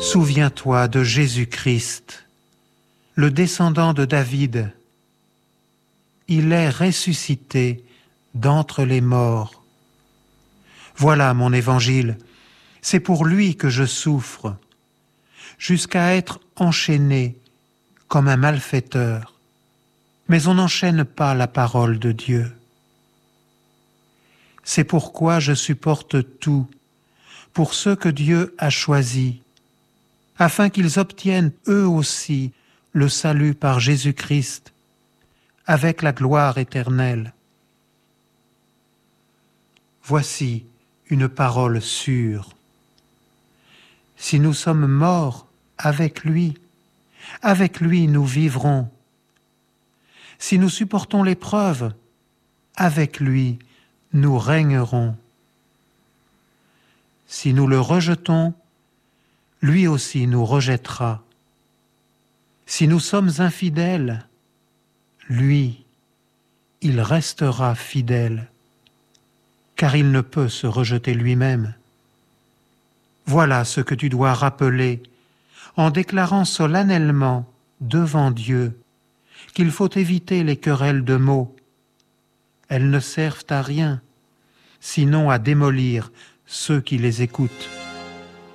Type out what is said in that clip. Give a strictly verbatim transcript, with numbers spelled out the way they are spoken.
Souviens-toi de Jésus-Christ, le descendant de David. Il est ressuscité d'entre les morts. Voilà mon évangile, c'est pour lui que je souffre, jusqu'à être enchaîné comme un malfaiteur. Mais on n'enchaîne pas la parole de Dieu. C'est pourquoi je supporte tout pour ceux que Dieu a choisis, afin qu'ils obtiennent eux aussi le salut par Jésus-Christ, avec la gloire éternelle. Voici une parole sûre. Si nous sommes morts avec lui, avec lui nous vivrons. Si nous supportons l'épreuve, avec lui nous régnerons. Si nous le rejetons, lui aussi nous rejettera. Si nous sommes infidèles, lui, il restera fidèle, car il ne peut se rejeter lui-même. Voilà ce que tu dois rappeler en déclarant solennellement devant Dieu qu'il faut éviter les querelles de mots. Elles ne servent à rien, sinon à démolir ceux qui les écoutent.